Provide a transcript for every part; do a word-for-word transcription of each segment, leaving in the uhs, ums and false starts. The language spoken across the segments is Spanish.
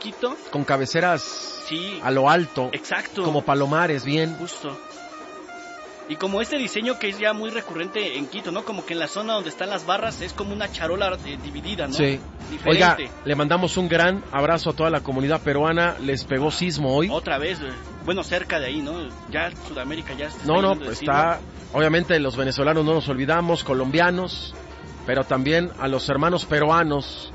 Quito. Con cabeceras sí, a lo alto. Exacto. Como palomares, bien. Justo. Y como este diseño que es ya muy recurrente en Quito, ¿no? Como que en la zona donde están las barras es como una charola eh, dividida, ¿no? Sí. Diferente. Oiga, le mandamos un gran abrazo a toda la comunidad peruana. Les pegó sismo hoy. Otra vez, bueno, cerca de ahí, ¿no? Ya Sudamérica ya está. No, no, pues está... Obviamente los venezolanos no nos olvidamos, colombianos, pero también a los hermanos peruanos.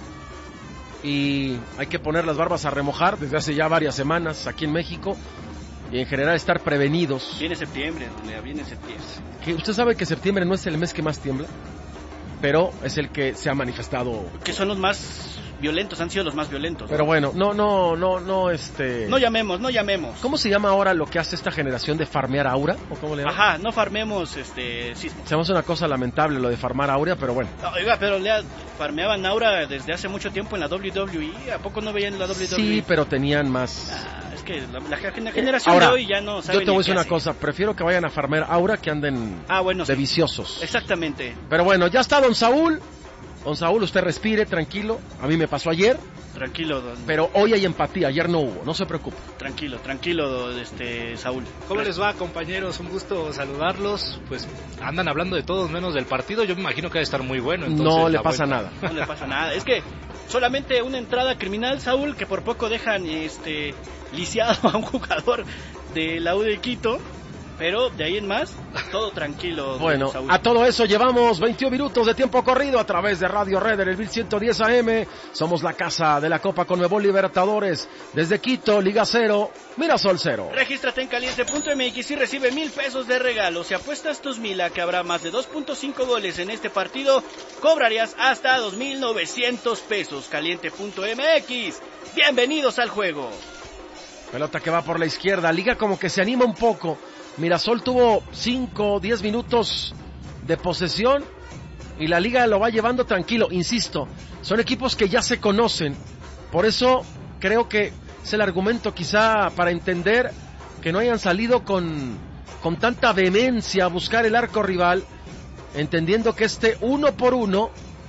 Y hay que poner las barbas a remojar desde hace ya varias semanas aquí en México. Y en general estar prevenidos. Viene septiembre, viene septiembre. Que usted sabe que septiembre no es el mes que más tiembla, pero es el que se ha manifestado. Que son los más violentos, han sido los más violentos. Pero ¿no? bueno, no, no, no, no, este... No llamemos, no llamemos. ¿Cómo se llama ahora lo que hace esta generación de farmear aura? ¿O cómo le llaman? Ajá, no farmemos este sismo. Se llama una cosa lamentable lo de farmar aura, pero bueno. No, oiga, pero le farmeaban aura desde hace mucho tiempo en la doble u doble u E. ¿A poco no veían la doble u doble u E? Sí, pero tenían más... Ah, es que la, la generación ahora, de hoy ya no sabe. Yo te voy a decir una hace. cosa, prefiero que vayan a farmear aura que anden ah, bueno, de sí. viciosos. Exactamente. Pero bueno, ya está don Saúl. Don Saúl, usted respire, tranquilo. A mí me pasó ayer. Tranquilo, don... Pero hoy hay empatía, ayer no hubo, no se preocupe. Tranquilo, tranquilo, este Saúl. ¿Cómo les va, compañeros? Un gusto saludarlos. Pues andan hablando de todos menos del partido. Yo me imagino que va a estar muy bueno. Entonces, no le pasa vuelta. nada. No le pasa nada. Es que solamente una entrada criminal, Saúl, que por poco dejan este lisiado a un jugador de la U de Quito. Pero de ahí en más, todo tranquilo. Bueno, Saúl. A todo eso llevamos veintiún minutos de tiempo corrido a través de Radio Red en el mil ciento diez A M. Somos la casa de la Copa Conmebol Libertadores. Desde Quito, Liga cero, Mirasol cero. Regístrate en caliente punto m x y recibe mil pesos de regalo. Si apuestas tus mil a que habrá más de dos punto cinco goles en este partido, cobrarías hasta dos mil novecientos pesos. caliente punto m x. Bienvenidos al juego. Pelota que va por la izquierda. Liga como que se anima un poco. Mirasol tuvo cinco o diez minutos de posesión y la Liga lo va llevando tranquilo. Insisto, son equipos que ya se conocen. Por eso creo que es el argumento quizá para entender que no hayan salido con, con tanta vehemencia a buscar el arco rival, entendiendo que este uno por uno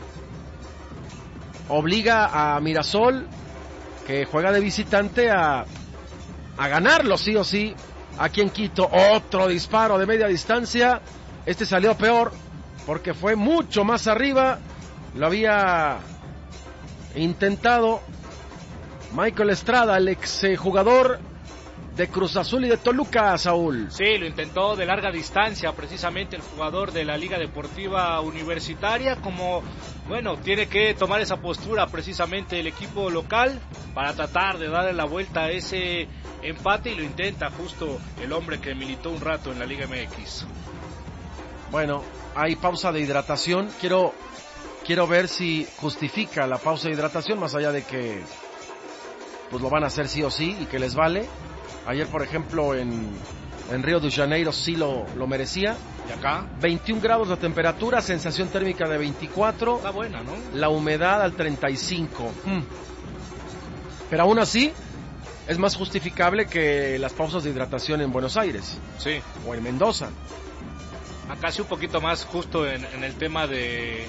obliga a Mirasol, que juega de visitante, a, a ganarlo sí o sí. Aquí en Quito, otro disparo de media distancia. Este salió peor porque fue mucho más arriba. Lo había intentado Michael Estrada, el exjugador de Cruz Azul y de Toluca, Saúl. Sí, lo intentó de larga distancia, precisamente el jugador de la Liga Deportiva Universitaria, como, bueno, tiene que tomar esa postura precisamente el equipo local para tratar de darle la vuelta a ese empate, y lo intenta justo el hombre que militó un rato en la Liga M X. Bueno, hay pausa de hidratación. Quiero, quiero ver si justifica la pausa de hidratación, más allá de que pues lo van a hacer sí o sí y que les vale. Ayer, por ejemplo, en, en Río de Janeiro sí lo, lo merecía. ¿Y acá? veintiún grados la temperatura, sensación térmica de veinticuatro. Está buena, ¿no? La humedad al treinta y cinco. Hmm. Pero aún así, es más justificable que las pausas de hidratación en Buenos Aires. Sí. O en Mendoza. Acá sí un poquito más justo en, en el tema de...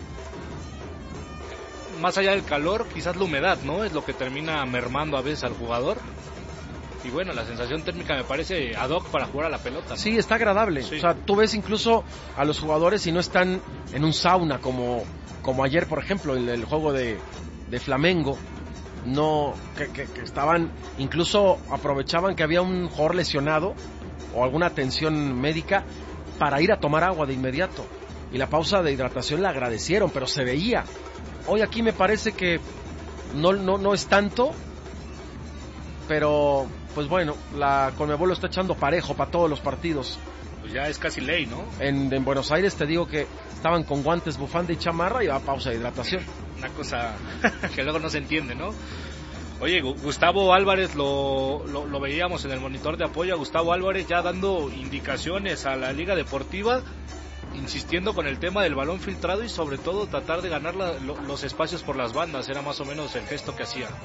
Más allá del calor, quizás la humedad, ¿no? Es lo que termina mermando a veces al jugador. Y bueno, la sensación térmica me parece ad hoc para jugar a la pelota, ¿no? Sí, está agradable. Sí. O sea, tú ves incluso a los jugadores y no están en un sauna como, como ayer, por ejemplo, en el juego de, de Flamengo. No, que, que, que estaban, incluso aprovechaban que había un jugador lesionado o alguna atención médica para ir a tomar agua de inmediato. Y la pausa de hidratación la agradecieron, pero se veía. Hoy aquí me parece que no, no, no es tanto, pero pues bueno, la Conmebol lo está echando parejo para todos los partidos. Pues ya es casi ley, ¿no? En, en Buenos Aires te digo que estaban con guantes, bufanda y chamarra y va a pausa de hidratación. Una cosa que luego no se entiende, ¿no? Oye, Gustavo Álvarez, lo, lo, lo veíamos en el monitor de apoyo, a Gustavo Álvarez ya dando indicaciones a la Liga Deportiva, insistiendo con el tema del balón filtrado y sobre todo tratar de ganar la, lo, los espacios por las bandas. Era más o menos el gesto que hacía.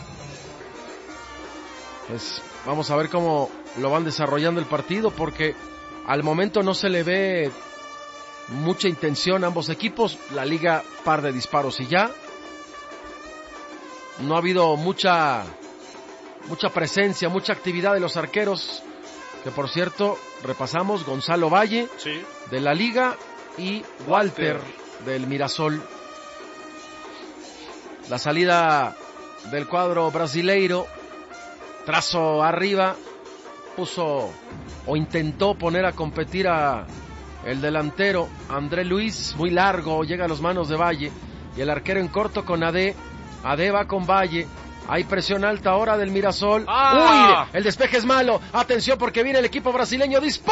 Pues vamos a ver cómo lo van desarrollando el partido, porque al momento no se le ve mucha intención a ambos equipos. La Liga, par de disparos y ya. No ha habido mucha mucha presencia, mucha actividad de los arqueros, que por cierto, repasamos, Gonzalo Valle, sí, de la Liga, y Walter, Walter del Mirasol. La salida del cuadro brasileiro, trazo arriba, puso o intentó poner a competir a el delantero André Luis, muy largo, llega a las manos de Valle, y el arquero en corto con Ade. Ade va con Valle, hay presión alta ahora del Mirasol. ¡Ah! ¡Uy! El despeje es malo, atención porque viene el equipo brasileño, disparo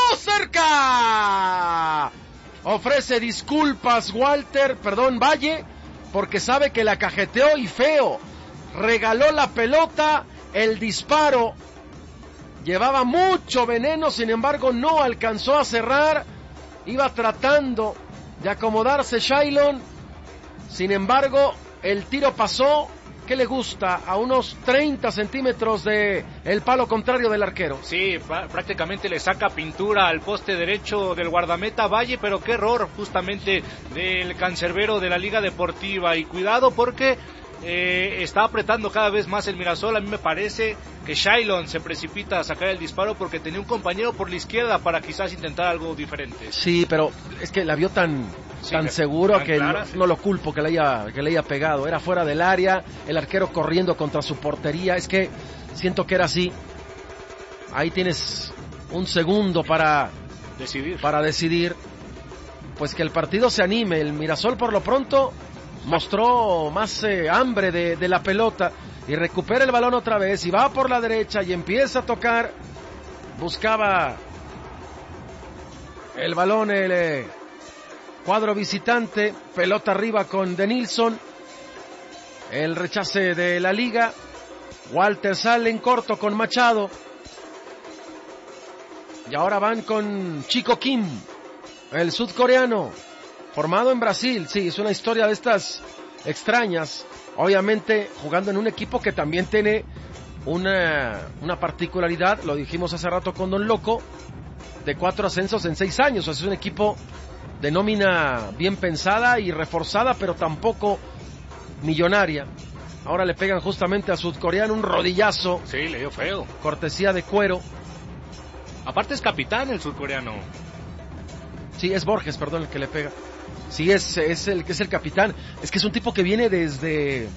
cerca. Ofrece disculpas Walter, perdón Valle, porque sabe que la cajeteó y feo. Regaló la pelota, el disparo llevaba mucho veneno, sin embargo no alcanzó a cerrar. Iba tratando de acomodarse Shailon, sin embargo el tiro pasó, ¿qué le gusta? A unos treinta centímetros de el palo contrario del arquero. Sí, prácticamente le saca pintura al poste derecho del guardameta Valle, pero qué error justamente del cancerbero de la Liga Deportiva. Y cuidado porque eh, está apretando cada vez más el Mirasol. A mí me parece que Shailon se precipita a sacar el disparo porque tenía un compañero por la izquierda para quizás intentar algo diferente. Sí, pero es que la vio tan, sí, tan seguro tan que clara, no, sí. no lo culpo que le, haya, que le haya pegado. Era fuera del área, el arquero corriendo contra su portería. Es que siento que era así. Ahí tienes un segundo para decidir, para decidir pues que el partido se anime. El Mirasol por lo pronto mostró más eh, hambre de, de la pelota y recupera el balón otra vez y va por la derecha y empieza a tocar. Buscaba el balón el eh, cuadro visitante, pelota arriba con Denilson. El rechace de la Liga. Walter sale en corto con Machado. Y ahora van con Chico Kim, el sudcoreano, formado en Brasil. Sí, es una historia de estas extrañas. Obviamente jugando en un equipo que también tiene una, una particularidad, lo dijimos hace rato con Don Loco, de cuatro ascensos en seis años. O sea, es un equipo de nómina bien pensada y reforzada, pero tampoco millonaria. Ahora le pegan justamente a sudcoreano un rodillazo. Sí, le dio feo. Cortesía de Cuero. Aparte es capitán el sudcoreano. Sí, es Borges, perdón, el que le pega. Sí, es, es el que es el capitán. Es que es un tipo que viene desde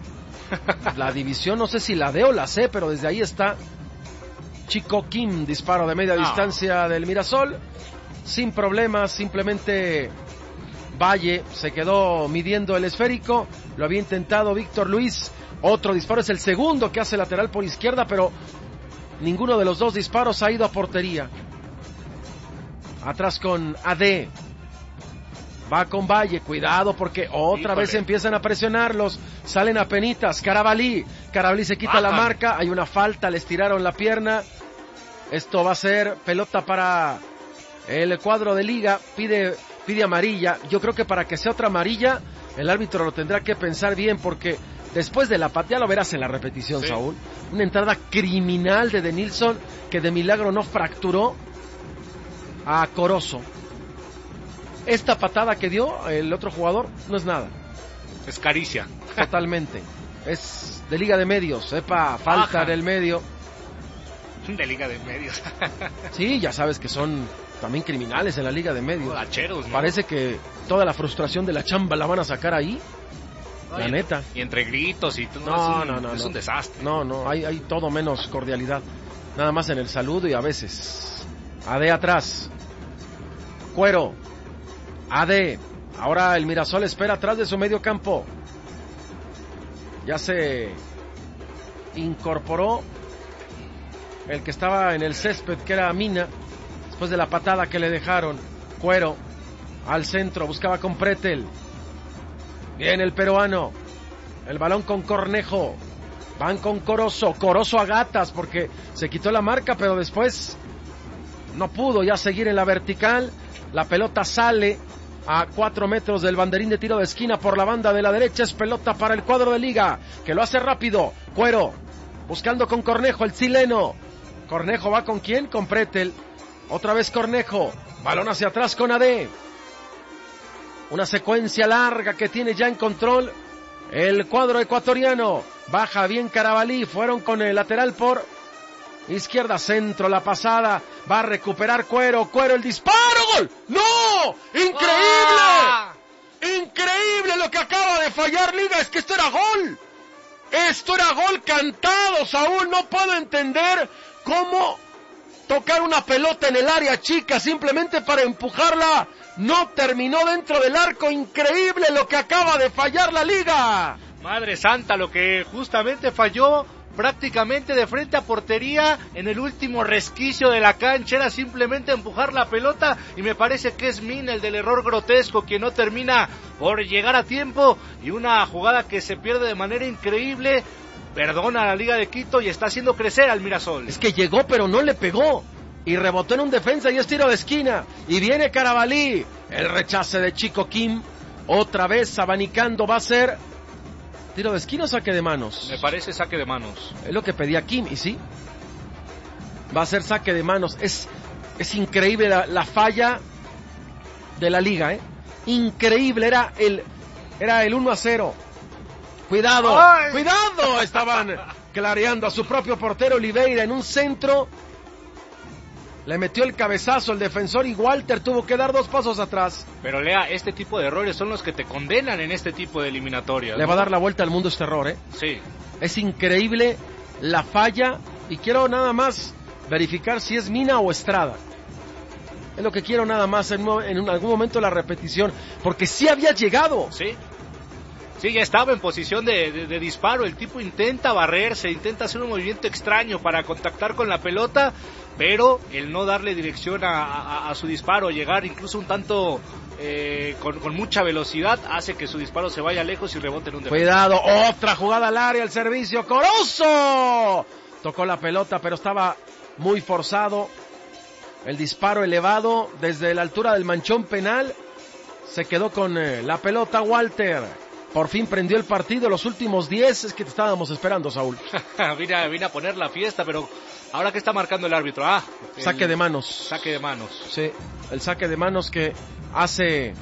la división, no sé si la D o la C, pero desde ahí está. Chico Kim, disparo de media no. distancia del Mirasol. Sin problemas, simplemente Valle se quedó midiendo el esférico. Lo había intentado Víctor Luis. Otro disparo, es el segundo que hace lateral por izquierda, pero ninguno de los dos disparos ha ido a portería. Atrás con A D. Va con Valle, cuidado porque otra Híjole. vez empiezan a presionarlos. Salen a penitas, Carabalí. Carabalí se quita Bajan. la marca, hay una falta, les tiraron la pierna. Esto va a ser pelota para el cuadro de Liga. Pide, pide amarilla. Yo creo que para que sea otra amarilla, el árbitro lo tendrá que pensar bien porque después de la patada, ya lo verás en la repetición, sí. Saúl. Una entrada criminal de Denilson que de milagro no fracturó a Corozo. Esta patada que dio el otro jugador no es nada. Es caricia. Totalmente. Es de Liga de Medios. Epa, falta Ajá. del medio. De Liga de Medios. Sí, ya sabes que son también criminales en la Liga de Medios. Lacheros, ¿no? Parece que toda la frustración de la chamba la van a sacar ahí. No, la y neta. Y entre gritos y todo. No, es un, no, no. Es no. un desastre. No, no, hay, hay todo menos cordialidad. Nada más en el saludo y a veces. A D atrás. Cuero. A D. Ahora el Mirasol espera atrás de su medio campo. Ya se incorporó el que estaba en el césped, que era Mina, después de la patada que le dejaron. Cuero al centro, buscaba con Pretel. Bien el peruano. El balón con Cornejo. Van con Corozo. Corozo a gatas porque se quitó la marca, pero después no pudo ya seguir en la vertical. La pelota sale a cuatro metros del banderín de tiro de esquina por la banda de la derecha. Es pelota para el cuadro de Liga, que lo hace rápido. Cuero, buscando con Cornejo, el chileno. Cornejo va con quién, con Pretel. Otra vez Cornejo, balón hacia atrás con A D. Una secuencia larga que tiene ya en control el cuadro ecuatoriano. baja bien Carabalí, fueron con el lateral por izquierda, centro, la pasada, va a recuperar Cuero, Cuero el disparo, ¡gol! ¡No! ¡Increíble! ¡Ah! ¡Increíble lo que acaba de fallar Liga! Es que esto era gol, esto era gol cantado, Saúl, no puedo entender cómo tocar una pelota en el área chica simplemente para empujarla, no terminó dentro del arco, increíble lo que acaba de fallar la Liga. Madre santa, lo que justamente falló prácticamente de frente a portería en el último resquicio de la cancha, era simplemente empujar la pelota, y me parece que es Mina el del error grotesco, quien no termina por llegar a tiempo, y una jugada que se pierde de manera increíble. Perdona a la Liga de Quito y está haciendo crecer al Mirasol. Es que llegó pero no le pegó, y rebotó en un defensa y es tiro de esquina, y viene Carabalí, el rechace de Chico Kim, otra vez abanicando, va a ser tiro de esquina o saque de manos. Me parece saque de manos. Es lo que pedía Kim, y sí, va a ser saque de manos. Es, es increíble la, la falla de la Liga, ¿eh? Increíble, era el, era el uno a cero. Cuidado, ¡ay! Cuidado, estaban clareando a su propio portero Oliveira en un centro. Le metió el cabezazo el defensor y Walter tuvo que dar dos pasos atrás. Pero Lea, este tipo de errores son los que te condenan en este tipo de eliminatorias, Le ¿no? va a dar la vuelta al mundo este error, ¿eh? Sí. Es increíble la falla, y quiero nada más verificar si es Mina o Estrada. Es lo que quiero nada más en, en algún momento la repetición, porque sí había llegado. Sí. Sí, ya estaba en posición de, de, de disparo, el tipo intenta barrerse, intenta hacer un movimiento extraño para contactar con la pelota, pero el no darle dirección a, a, a su disparo, llegar incluso un tanto eh, con, con mucha velocidad, hace que su disparo se vaya lejos y rebote en un defensa. Cuidado, otra jugada al área, el servicio, Corozo, tocó la pelota pero estaba muy forzado, el disparo elevado desde la altura del manchón penal, se quedó con eh, la pelota Walter. Por fin prendió el partido, los últimos diez, es que te estábamos esperando, Saúl. vine, vine a poner la fiesta, pero ahora que está marcando el árbitro. Ah, el saque de manos. Saque de manos. Sí, el saque de manos que hace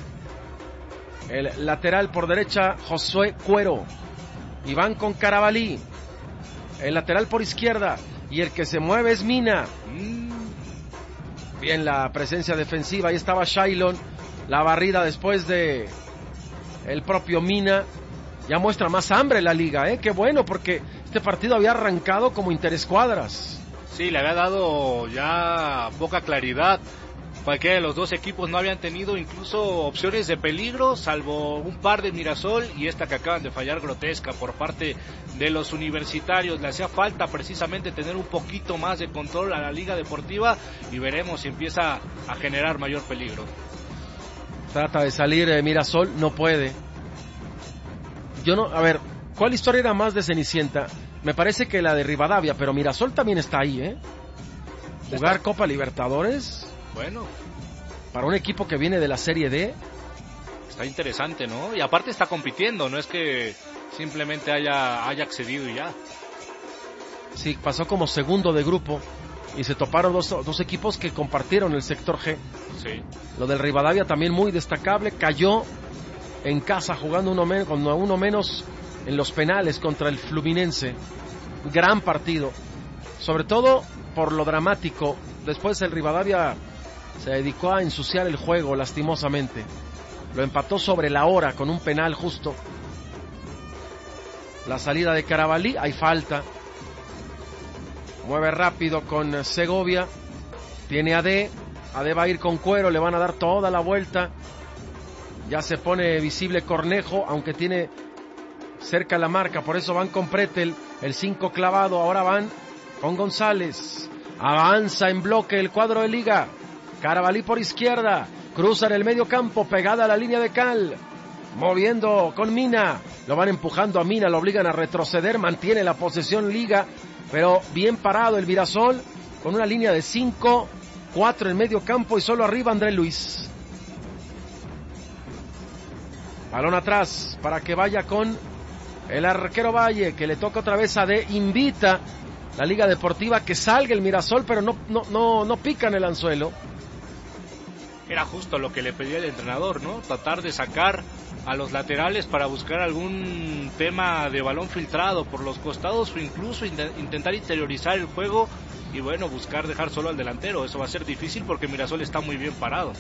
el lateral por derecha, Josué Cuero. Y van con Carabalí. El lateral por izquierda. Y el que se mueve es Mina. Mm. Bien la presencia defensiva, ahí estaba Shailon. La barrida después de el propio Mina. Ya muestra más hambre la Liga, ¿eh? Qué bueno, porque este partido había arrancado como interescuadras. Sí, le había dado ya poca claridad. Cualquiera de los dos equipos no habían tenido incluso opciones de peligro, salvo un par de Mirasol y esta que acaban de fallar grotesca por parte de los universitarios. Le hacía falta precisamente tener un poquito más de control a la Liga Deportiva y veremos si empieza a generar mayor peligro. Trata de salir eh, Mirasol, no puede. Yo no, a ver, ¿cuál historia era más de Cenicienta? Me parece que la de Rivadavia, pero Mirasol también está ahí, ¿eh? Jugar está... Copa Libertadores. Bueno. Para un equipo que viene de la Serie D. Está interesante, ¿no? Y aparte está compitiendo, no es que simplemente haya, haya accedido y ya. Sí, pasó como segundo de grupo. Y se toparon dos, dos equipos que compartieron el sector G. Sí. Lo del Rivadavia también muy destacable. Cayó en casa jugando uno, men- con uno menos en los penales contra el Fluminense. Gran partido. Sobre todo por lo dramático. Después el Rivadavia se dedicó a ensuciar el juego lastimosamente. Lo empató sobre la hora con un penal justo. La salida de Carabalí, hay falta. Mueve rápido con Segovia. Tiene a D. A D va a ir con Cuero. Le van a dar toda la vuelta. Ya se pone visible Cornejo, aunque tiene cerca la marca. Por eso van con Pretel. El cinco clavado. Ahora van con González. Avanza en bloque el cuadro de Liga. Carabalí por izquierda. Cruza en el medio campo. Pegada a la línea de cal. Moviendo con Mina. Lo van empujando a Mina. Lo obligan a retroceder. Mantiene la posesión Liga. Pero bien parado el Mirasol, con una línea de cinco, cuatro en medio campo y solo arriba Andrés Luis. Balón atrás para que vaya con el arquero Valle, que le toca otra vez a D. Invita la Liga Deportiva que salga el Mirasol, pero no, no, no, no pican el anzuelo. era justo lo que le pedía el entrenador, ¿no? Tratar de sacar a los laterales para buscar algún tema de balón filtrado por los costados o incluso in- intentar interiorizar el juego y bueno, buscar dejar solo al delantero. Eso va a ser difícil porque Mirasol está muy bien parado.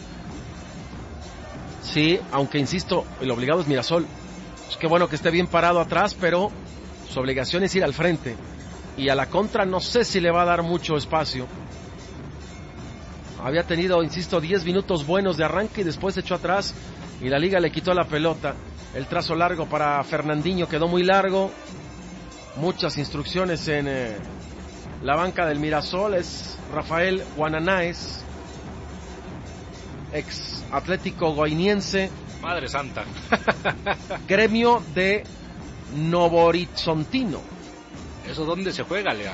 Sí, aunque insisto, el obligado es Mirasol. Es que bueno que esté bien parado atrás, pero su obligación es ir al frente. Y a la contra no sé si le va a dar mucho espacio. Había tenido, insisto, diez minutos buenos de arranque y después se echó atrás y la liga le quitó la pelota. El trazo largo para Fernandinho quedó muy largo. Muchas instrucciones en eh, la banca del Mirasol. Es Rafael Guananaes, ex Atlético Goianiense. Madre santa. Gremio de Novo Horizontino. ¿Eso dónde se juega, Lea?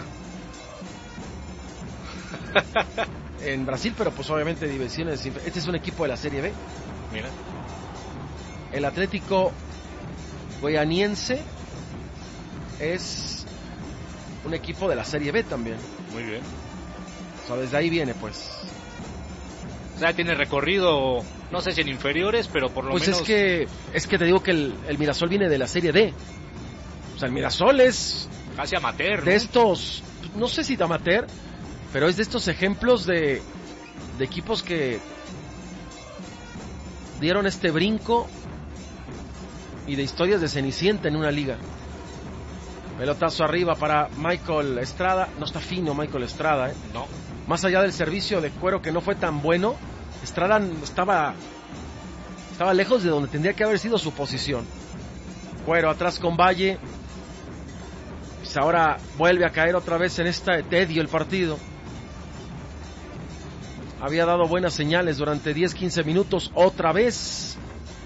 En Brasil, pero pues obviamente divisiones. Este es un equipo de la Serie B. Mira. El Atlético Goianiense es un equipo de la Serie B también. Muy bien. O sea, desde ahí viene, pues. O sea, tiene recorrido, no sé si en inferiores, pero por lo pues menos... Pues es que, es que te digo que el, el Mirasol viene de la Serie D. O sea, el Mirasol es... casi amateur, ¿no? De estos, no sé si de amateur, pero es de estos ejemplos de, de equipos que dieron este brinco y de historias de Cenicienta en una liga. Pelotazo arriba para Michael Estrada. No está fino Michael Estrada, ¿eh? No. Más allá del servicio de Cuero que no fue tan bueno, Estrada estaba, estaba lejos de donde tendría que haber sido su posición. Cuero atrás con Valle. Pues ahora vuelve a caer otra vez en este tedio el partido. Había dado buenas señales durante diez quince minutos. Otra vez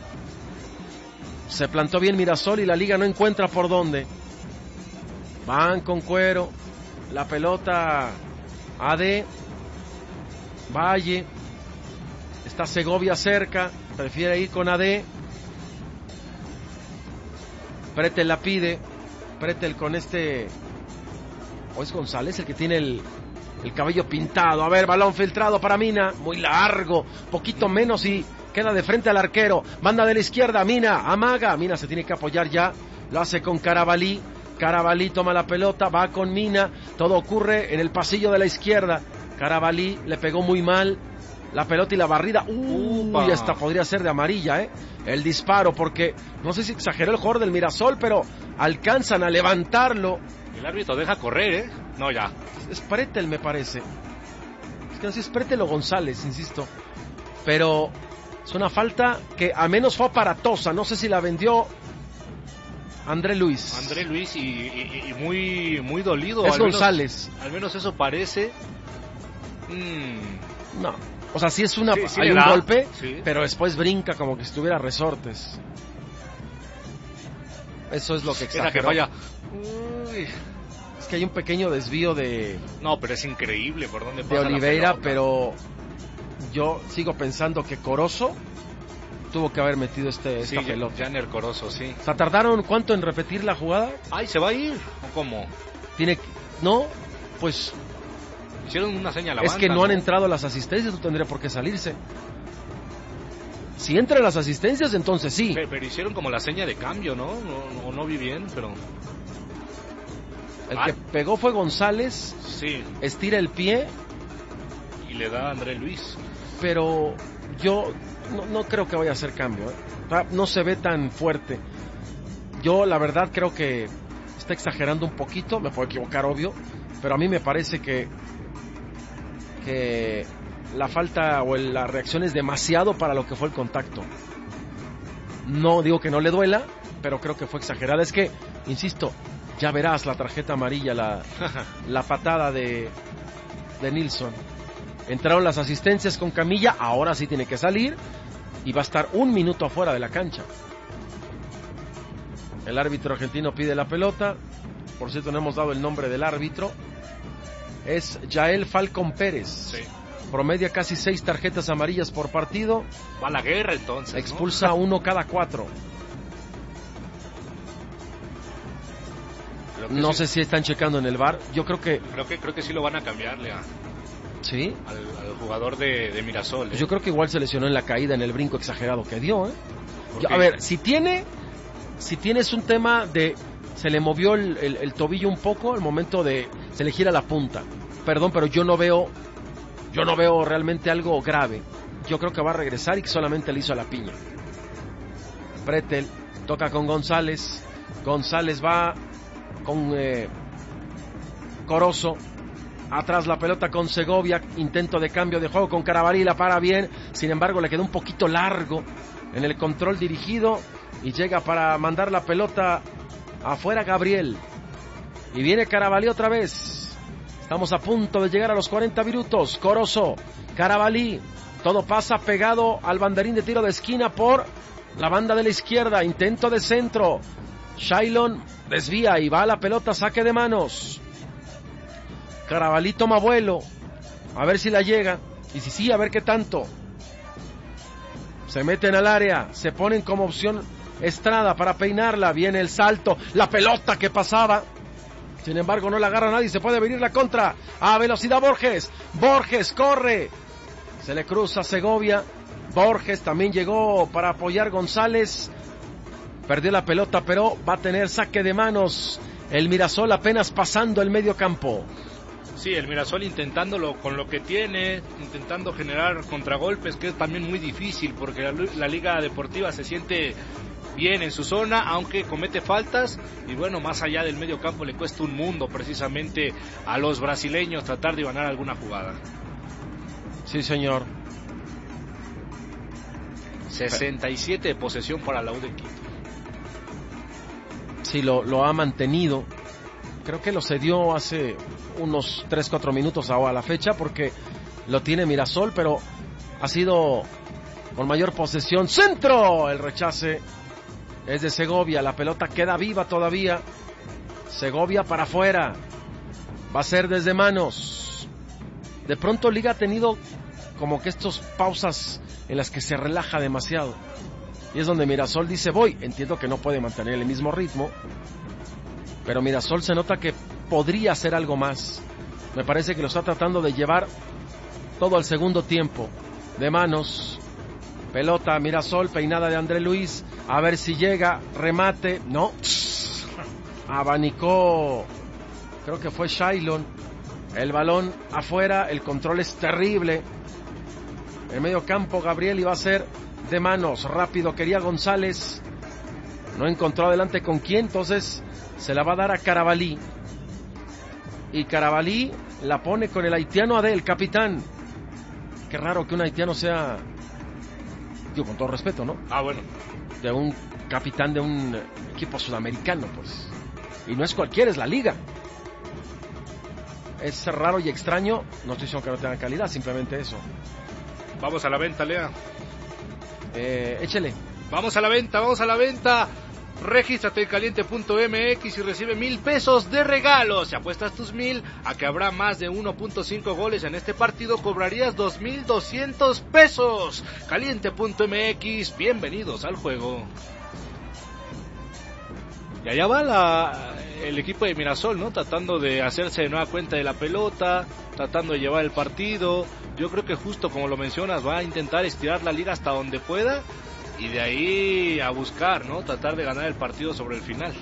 se plantó bien Mirasol y la liga no encuentra por dónde. Van con Cuero. La pelota A D. Valle. Está Segovia cerca. Prefiere ir con A D. Pretel la pide. Pretel con este... ¿O es González el que tiene el, el cabello pintado? A ver, balón filtrado para Mina. Muy largo. Poquito menos y queda de frente al arquero. Manda de la izquierda. Mina. Amaga. Mina se tiene que apoyar ya. Lo hace con Carabalí. Carabalí toma la pelota. Va con Mina. Todo ocurre en el pasillo de la izquierda. Carabalí le pegó muy mal. La pelota y la barrida. Uy, uh, hasta podría ser de amarilla, ¿eh? El disparo, porque no sé si exageró el jugador del Mirasol, pero alcanzan a levantarlo. El árbitro deja correr, ¿eh? No, ya. Es Pretel, me parece. Es que no sé si es Pretel o González, insisto. Pero es una falta que al menos fue aparatosa. No sé si la vendió André Luis. André Luis y, y, y muy, muy dolido. Es al González. Menos, al menos eso parece. Mm. No. O sea, sí es una, sí, sí hay un da, golpe, sí. Pero después brinca como que estuviera resortes. Eso es lo que exageró. Que falla. Uy. Es que hay un pequeño desvío de... No, pero es increíble por dónde pasa de Oliveira, la pelota. Pero yo sigo pensando que Corozo tuvo que haber metido este, esta sí, pelota. Janer Corozo, sí. O sea, ¿tardaron cuánto en repetir la jugada? Ay, ¿se va a ir? ¿O cómo? Tiene que... No, pues... Hicieron una señal a la Es banda, que no, ¿no? han entrado las asistencias, no tendría por qué salirse. Si entran las asistencias, entonces sí. Pero, pero hicieron como la seña de cambio, ¿no? No, no, no vi bien, pero... El ah. que pegó fue González. Sí. Estira el pie. Y le da a André Luis. Pero yo no, no creo que vaya a hacer cambio, ¿eh? No se ve tan fuerte. Yo la verdad creo que está exagerando un poquito. Me puedo equivocar, obvio. Pero a mí me parece que... que la falta o el, la reacción es demasiado para lo que fue el contacto. No digo que no le duela, pero creo que fue exagerada. Es que, insisto, ya verás la tarjeta amarilla, la, la patada de, de Nilsson. Entraron las asistencias con Camilla, ahora sí tiene que salir y va a estar un minuto afuera de la cancha. El árbitro argentino pide la pelota. Por cierto, no hemos dado el nombre del árbitro. Es Yael Falcón Pérez. Sí. Promedia casi seis tarjetas amarillas por partido. Va a la guerra entonces, expulsa ¿no? uno cada cuatro. No sí. sé si están checando en el V A R. Yo creo que... Creo que creo que sí lo van a cambiar, Lea. Sí. Sí. Al, al jugador de, de Mirasol. ¿eh? Pues yo creo que igual se lesionó en la caída, en el brinco exagerado que dio. ¿eh? A ver, si tiene, si tienes un tema de, se le movió el, el, el tobillo un poco al momento de, se le gira la punta. Perdón, pero yo no veo, yo no veo realmente algo grave. Yo creo que va a regresar y que solamente le hizo a la piña. Pretel toca con González. González va con eh, Corozo. Atrás la pelota con Segovia. Intento de cambio de juego con Carabalí. La para bien. Sin embargo, le quedó un poquito largo en el control dirigido. Y llega para mandar la pelota afuera Gabriel. Y viene Carabalí otra vez. Estamos a punto de llegar a los cuarenta minutos. Corozo, Carabalí. Todo pasa pegado al banderín de tiro de esquina por la banda de la izquierda. Intento de centro. Shailon desvía y va a la pelota, saque de manos. Carabalí toma vuelo. A ver si la llega. Y si sí, a ver qué tanto. Se meten al área. Se ponen como opción Estrada para peinarla. Viene el salto. La pelota que pasaba. Sin embargo, no la agarra nadie. Se puede venir la contra. A velocidad Borges. Borges corre. Se le cruza Segovia. Borges también llegó para apoyar González. Perdió la pelota, pero va a tener saque de manos el Mirasol apenas pasando el medio campo. Sí, el Mirasol intentándolo con lo que tiene, intentando generar contragolpes, que es también muy difícil porque la, la Liga Deportiva se siente bien en su zona, aunque comete faltas, y bueno, más allá del medio campo le cuesta un mundo precisamente a los brasileños tratar de ganar alguna jugada. Sí, señor. sesenta y siete de posesión para la U de Quito. Sí, lo, lo ha mantenido. Creo que lo cedió hace unos tres cuatro minutos a la fecha porque lo tiene Mirasol, pero ha sido con mayor posesión. ¡Centro! El rechace es de Segovia. La pelota queda viva todavía. Segovia para afuera. Va a ser desde manos. De pronto Liga ha tenido como que estas pausas en las que se relaja demasiado. Y es donde Mirasol dice voy. Entiendo que no puede mantener el mismo ritmo, pero Mirasol se nota que podría hacer algo más. Me parece que lo está tratando de llevar todo al segundo tiempo. De manos. Pelota Mirasol, peinada de André Luis. A ver si llega. Remate. No. Abanicó. Creo que fue Shailon. El balón afuera. El control es terrible. En medio campo Gabriel iba a ser de manos. Rápido quería González. No encontró adelante con quién. Entonces se la va a dar a Carabalí. Y Carabalí la pone con el haitiano Adel, capitán. Qué raro que un haitiano sea, digo con todo respeto, ¿no? Ah, bueno. De un capitán de un equipo sudamericano, pues. Y no es cualquiera, es la Liga. Es raro y extraño. No estoy diciendo que no tenga calidad, simplemente eso. Vamos a la venta, Lea. Eh, échele. Vamos a la venta, vamos a la venta. Regístrate en caliente punto m x y recibe mil pesos de regalo. Si apuestas tus mil a que habrá más de uno punto cinco goles en este partido, cobrarías dos mil doscientos pesos. caliente punto m x, bienvenidos al juego. Y allá va la, el equipo de Mirasol, ¿no? Tratando de hacerse de nueva cuenta de la pelota, tratando de llevar el partido. Yo creo que justo como lo mencionas, va a intentar estirar la liga hasta donde pueda. Y de ahí a buscar, ¿no? Tratar de ganar el partido sobre el final.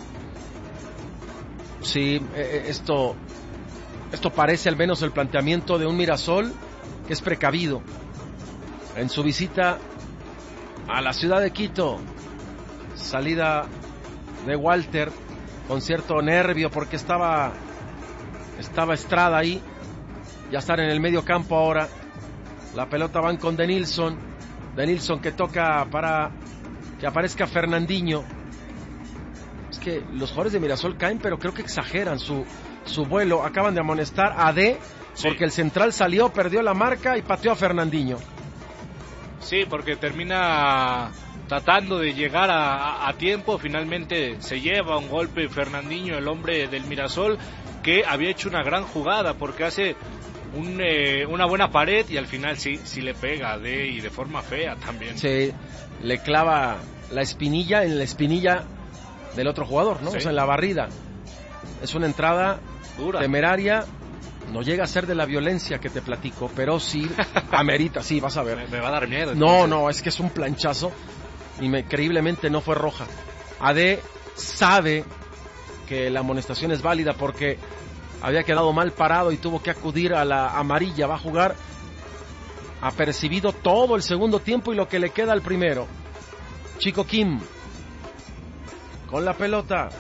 Sí, eh, esto, esto parece al menos el planteamiento de un Mirasol que es precavido. En su visita a la ciudad de Quito. Salida de Walter con cierto nervio porque estaba, estaba Estrada ahí. Ya están en el medio campo ahora. La pelota van con Denilson. Denilson que toca para que aparezca Fernandinho. Es que los jugadores de Mirasol caen, pero creo que exageran su, su vuelo. Acaban de amonestar a D porque sí. El central salió, perdió la marca y pateó a Fernandinho. Sí, porque termina tratando de llegar a, a tiempo. Finalmente se lleva un golpe Fernandinho, el hombre del Mirasol, que había hecho una gran jugada porque hace Un, eh, una buena pared y al final sí, sí le pega de, y de forma fea también. Sí, le clava la espinilla en la espinilla del otro jugador, ¿no? Sí. O sea, en la barrida. Es una entrada dura, temeraria No llega a ser de la violencia que te platico, pero sí amerita, sí, vas a ver. Me, me va a dar miedo. No, entonces. no, es que es un planchazo y me, increíblemente no fue roja. Ade sabe que la amonestación es válida porque había quedado mal parado y tuvo que acudir a la amarilla. Va a jugar apercibido todo el segundo tiempo y lo que le queda al primero. Chico Kim con la pelota.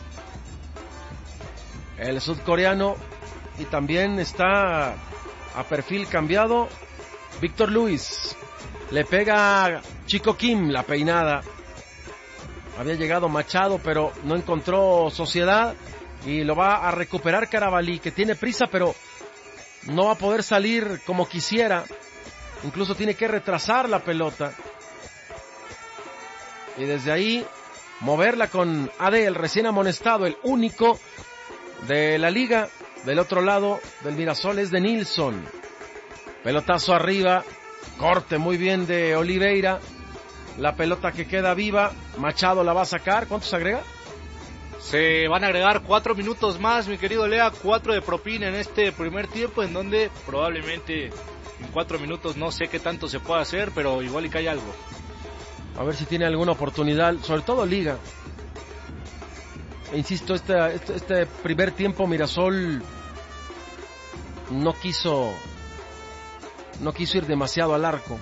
El sudcoreano. Y también está a perfil cambiado Víctor Luis. Le pega Chico Kim la peinada. Había llegado Machado, pero no encontró sociedad. Y lo va a recuperar Carabalí, que tiene prisa, pero no va a poder salir como quisiera. Incluso tiene que retrasar la pelota. Y desde ahí moverla con Ade, el recién amonestado, el único de la liga. Del otro lado del Mirasol es de Nilsson. Pelotazo arriba. Corte muy bien de Oliveira. La pelota que queda viva. Machado la va a sacar. ¿Cuántos agrega? Se van a agregar cuatro minutos más, mi querido Lea. Cuatro de propina en este primer tiempo, en donde probablemente en cuatro minutos no sé qué tanto se puede hacer, pero igual y cae algo. A ver si tiene alguna oportunidad. Sobre todo liga. Insisto, este, este, este primer tiempo Mirasol no quiso no quiso ir demasiado al arco.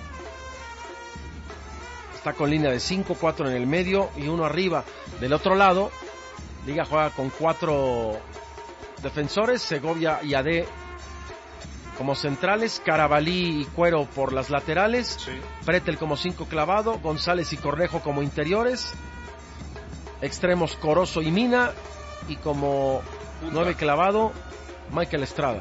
Está con línea de cinco, cuatro en el medio y uno arriba. Del otro lado, Liga juega con cuatro defensores, Segovia y Ade como centrales, Carabalí y Cuero por las laterales, sí. Pretel como cinco clavado, González y Cornejo como interiores, extremos Corozo y Mina, y como Punta. nueve clavado Michael Estrada.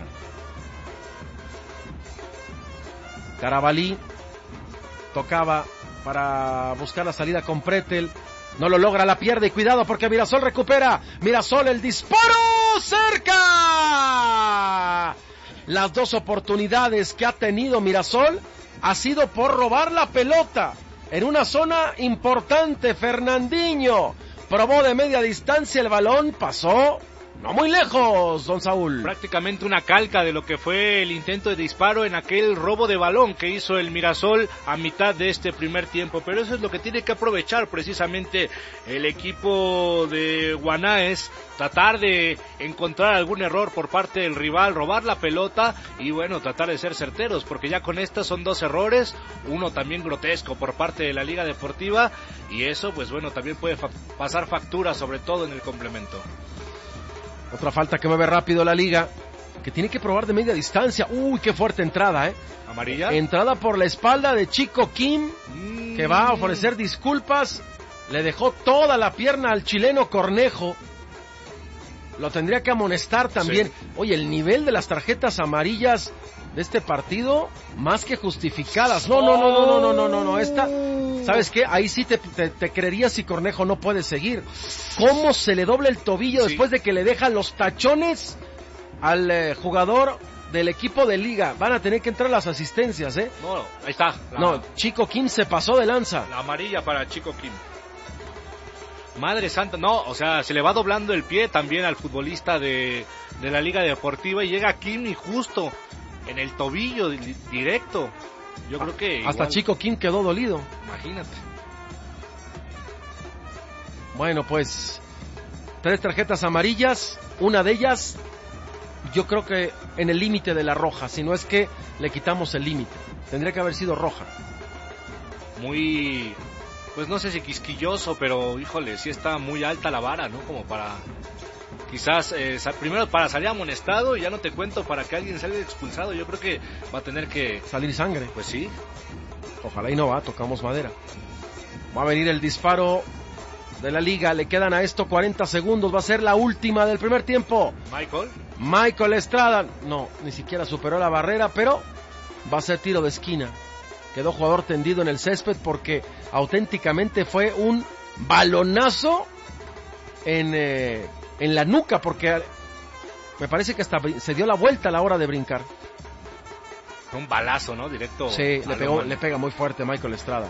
Carabalí tocaba para buscar la salida con Pretel, no lo logra, la pierde, y cuidado porque Mirasol recupera. Mirasol, el disparo cerca. Las dos oportunidades que ha tenido Mirasol ha sido por robar la pelota en una zona importante. Fernandinho probó de media distancia el balón, pasó no muy lejos, don Saúl. Prácticamente una calca de lo que fue el intento de disparo en aquel robo de balón que hizo el Mirasol a mitad de este primer tiempo. Pero eso es lo que tiene que aprovechar precisamente el equipo de Guanáez, tratar de encontrar algún error por parte del rival, robar la pelota y bueno, tratar de ser certeros, porque ya con estas son dos errores, uno también grotesco por parte de la Liga Deportiva, y eso pues bueno, también puede fa- pasar factura, sobre todo en el complemento. Otra falta que mueve rápido la Liga, que tiene que probar de media distancia. Uy, qué fuerte entrada, ¿eh? ¿Amarilla? Entrada por la espalda de Chico Kim, mm. que va a ofrecer disculpas. Le dejó toda la pierna al chileno Cornejo. Lo tendría que amonestar también. Sí. Oye, el nivel de las tarjetas amarillas de este partido, más que justificadas. No, no, no, no, no, no, no, no, no. Esta, ¿sabes qué? Ahí sí te, te, te creerías si Cornejo no puede seguir. ¿Cómo se le dobla el tobillo sí. después de que le deja los tachones al eh, jugador del equipo de Liga? Van a tener que entrar las asistencias, ¿eh? No, ahí está. La... No, Chico Kim se pasó de lanza. La amarilla para Chico Kim. Madre santa, no, o sea, se le va doblando el pie también al futbolista de, de la Liga Deportiva y llega Kim y justo en el tobillo directo. Yo creo que hasta igual... Chico Kim quedó dolido. Imagínate. Bueno, pues tres tarjetas amarillas, una de ellas yo creo que en el límite de la roja, si no es que le quitamos el límite. Tendría que haber sido roja. Muy, pues no sé si quisquilloso, pero híjole, sí está muy alta la vara, ¿no? Como para, quizás, eh, primero para salir amonestado y ya no te cuento para que alguien salga expulsado. Yo creo que va a tener que... salir sangre. Pues sí. Ojalá y no va, tocamos madera. Va a venir el disparo de la Liga, le quedan a esto cuarenta segundos, va a ser la última del primer tiempo. Michael. Michael Estrada, no, ni siquiera superó la barrera, pero va a ser tiro de esquina. Quedó jugador tendido en el césped porque auténticamente fue un balonazo en, eh, en la nuca, porque me parece que hasta se dio la vuelta a la hora de brincar. Un balazo, ¿no? Directo. Sí, le, pegó, le pega muy fuerte Michael Estrada.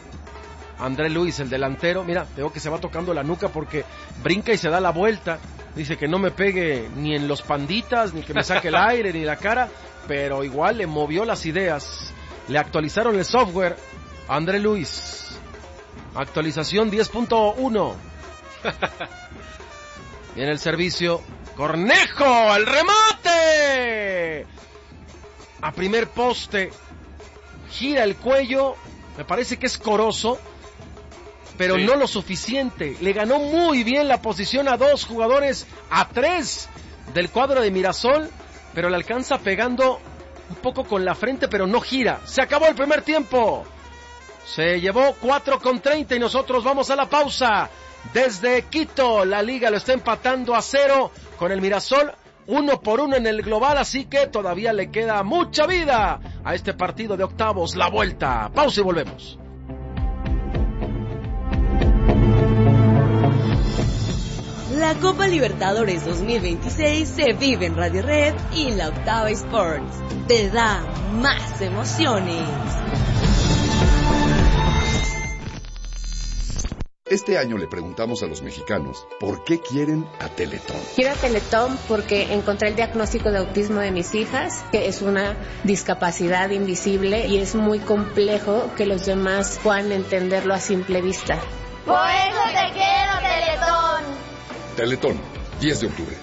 André Luis, el delantero, mira, veo que se va tocando la nuca porque brinca y se da la vuelta. Dice que no me pegue ni en los panditas, ni que me saque el aire, ni la cara, pero igual le movió las ideas. Le actualizaron el software a André Luis. Actualización diez punto uno. Y en el servicio, Cornejo, el remate. A primer poste, gira el cuello, me parece que es Corozo, pero sí. No lo suficiente. Le ganó muy bien la posición a dos jugadores, a tres del cuadro de Mirasol, pero le alcanza pegando un poco con la frente, pero no gira. Se acabó el primer tiempo. Se llevó cuatro con treinta y nosotros vamos a la pausa. Desde Quito, la liga lo está empatando a cero con el Mirasol, uno por uno en el global, así que todavía le queda mucha vida a este partido de octavos, la vuelta. Pausa y volvemos. La Copa Libertadores dos mil veintiséis se vive en Radio Red y la Octava Sports te da más emociones. Este año le preguntamos a los mexicanos por qué quieren a Teletón. Quiero a Teletón porque encontré el diagnóstico de autismo de mis hijas, que es una discapacidad invisible y es muy complejo que los demás puedan entenderlo a simple vista. Por eso te quiero, Teletón. Teletón, diez de octubre.